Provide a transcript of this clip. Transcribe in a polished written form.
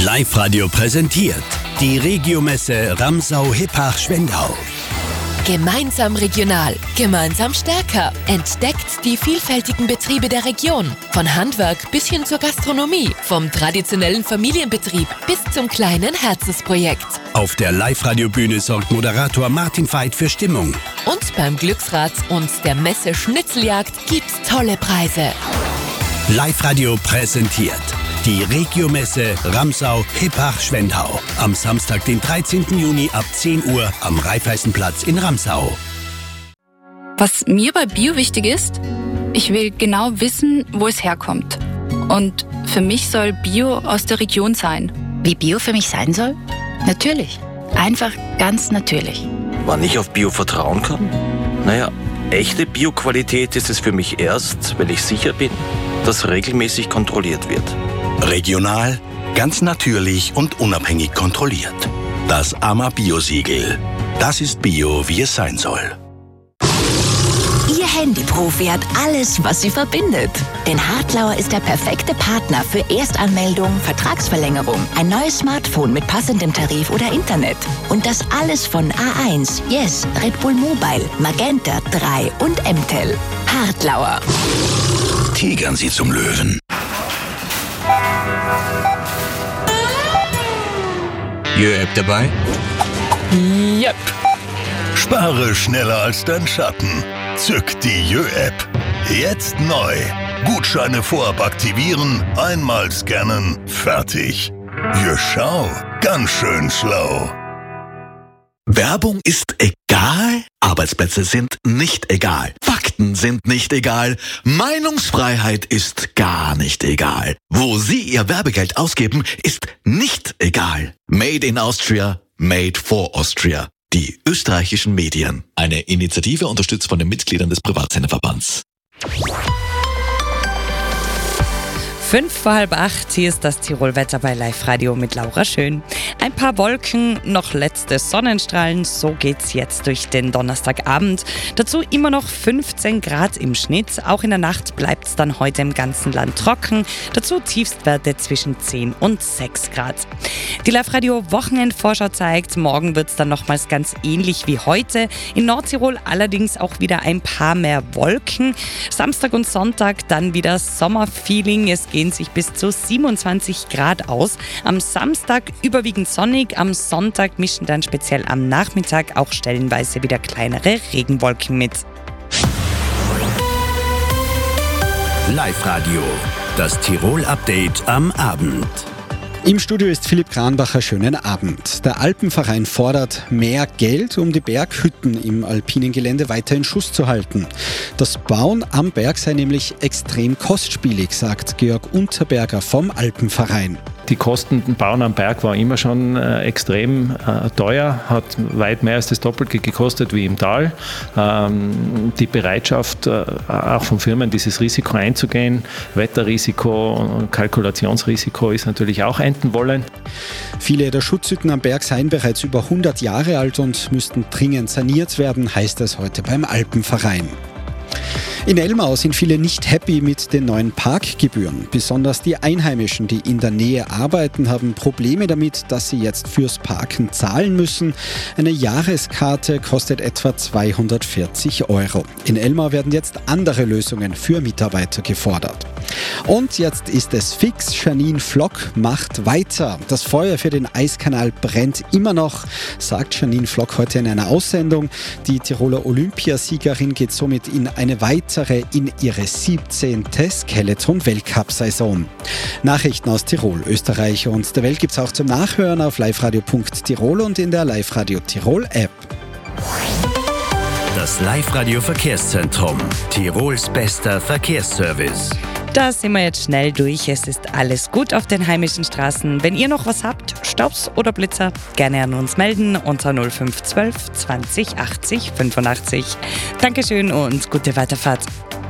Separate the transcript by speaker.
Speaker 1: Live-Radio präsentiert die Regiomesse Ramsau-Hippach-Schwendau.
Speaker 2: Gemeinsam regional, gemeinsam stärker. Entdeckt die vielfältigen Betriebe der Region. Von Handwerk bis hin zur Gastronomie. Vom traditionellen Familienbetrieb bis zum kleinen Herzensprojekt.
Speaker 1: Auf der Live-Radio-Bühne sorgt Moderator Martin Veit für Stimmung.
Speaker 2: Und beim Glücksrad und der Messe Schnitzeljagd gibt's tolle Preise.
Speaker 1: Live-Radio präsentiert die Regiomesse Ramsau-Hippach-Schwendau. Am Samstag, den 13. Juni ab 10 Uhr am Raiffeisenplatz in Ramsau.
Speaker 3: Was mir bei Bio wichtig ist, ich will genau wissen, wo es herkommt. Und für mich soll Bio aus der Region sein.
Speaker 4: Wie Bio für mich sein soll?
Speaker 3: Natürlich. Einfach ganz natürlich.
Speaker 5: Wann ich auf Bio vertrauen kann? Naja, echte Bio-Qualität ist es für mich erst, wenn ich sicher bin, dass regelmäßig kontrolliert wird.
Speaker 6: Regional, ganz natürlich und unabhängig kontrolliert. Das AMA Bio-Siegel. Das ist Bio, wie es sein soll.
Speaker 7: Ihr Handyprofi hat alles, was sie verbindet. Denn Hartlauer ist der perfekte Partner für Erstanmeldung, Vertragsverlängerung, ein neues Smartphone mit passendem Tarif oder Internet. Und das alles von A1, Yes, Red Bull Mobile, Magenta 3 und MTEL. Hartlauer.
Speaker 6: Tigern Sie zum Löwen.
Speaker 8: Jö-App dabei?
Speaker 9: Yep.
Speaker 10: Spare schneller als dein Schatten. Zück die Jö-App. Jetzt neu. Gutscheine vorab aktivieren, einmal scannen, fertig. Jö, schau, ganz schön schlau.
Speaker 6: Werbung ist egal, Arbeitsplätze sind nicht egal, Fakten sind nicht egal, Meinungsfreiheit ist gar nicht egal. Wo Sie Ihr Werbegeld ausgeben, ist nicht egal. Made in Austria, made for Austria. Die österreichischen Medien. Eine Initiative unterstützt von den Mitgliedern des Privatsenderverbands.
Speaker 11: 7:05, hier ist das Tirol-Wetter bei Live-Radio mit Laura Schön. Ein paar Wolken, noch letzte Sonnenstrahlen, so geht's jetzt durch den Donnerstagabend. Dazu immer noch 15 Grad im Schnitt, auch in der Nacht bleibt's dann heute im ganzen Land trocken. Dazu Tiefstwerte zwischen 10 und 6 Grad. Die Live-Radio-Wochenendvorschau zeigt, morgen wird's dann nochmals ganz ähnlich wie heute. In Nordtirol allerdings auch wieder ein paar mehr Wolken. Samstag und Sonntag dann wieder Sommerfeeling, es geht sich bis zu 27 Grad aus. Am Samstag überwiegend sonnig, am Sonntag mischen dann speziell am Nachmittag auch stellenweise wieder kleinere Regenwolken mit.
Speaker 1: Live-Radio, das Tirol-Update am Abend.
Speaker 12: Im Studio ist Philipp Kranbacher, schönen Abend. Der Alpenverein fordert mehr Geld, um die Berghütten im alpinen Gelände weiter in Schuss zu halten. Das Bauen am Berg sei nämlich extrem kostspielig, sagt Georg Unterberger vom Alpenverein.
Speaker 13: Die Kosten, Bauen am Berg war immer schon extrem teuer, hat weit mehr als das Doppelte gekostet wie im Tal. Die Bereitschaft, auch von Firmen dieses Risiko einzugehen, Wetterrisiko und Kalkulationsrisiko ist natürlich auch enden wollen.
Speaker 12: Viele der Schutzhütten am Berg seien bereits über 100 Jahre alt und müssten dringend saniert werden, heißt es heute beim Alpenverein. In Elmau sind viele nicht happy mit den neuen Parkgebühren. Besonders die Einheimischen, die in der Nähe arbeiten, haben Probleme damit, dass sie jetzt fürs Parken zahlen müssen. Eine Jahreskarte kostet etwa 240 €. In Elmau werden jetzt andere Lösungen für Mitarbeiter gefordert. Und jetzt ist es fix, Janine Flock macht weiter. Das Feuer für den Eiskanal brennt immer noch, sagt Janine Flock heute in einer Aussendung. Die Tiroler Olympiasiegerin geht somit in eine weitere, in ihre 17. Skeleton-Weltcup-Saison. Nachrichten aus Tirol, Österreich und der Welt gibt's auch zum Nachhören auf liveradio.tirol und in der Live-Radio Tirol-App.
Speaker 1: Das Live-Radio Verkehrszentrum, Tirols bester Verkehrsservice.
Speaker 11: Da sind wir jetzt schnell durch. Es ist alles gut auf den heimischen Straßen. Wenn ihr noch was habt, Staubs oder Blitzer, gerne an uns melden unter 0512 20 80 85. Dankeschön und gute Weiterfahrt.